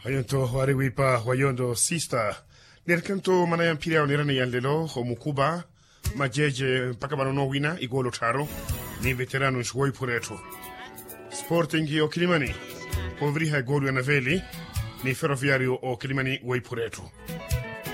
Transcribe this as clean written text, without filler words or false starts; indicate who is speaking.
Speaker 1: Ayonto wariwipa wayondo sister. Nirkanto manayang piliao nirana yan lelo o mukuba. Majeje mpaka manono wina igolo taro. Ni veterano nshwoi pureto. Sporting o Kilimani. Povriha golu ya naveli. Ni ferroviario o Kilimani woi pureto.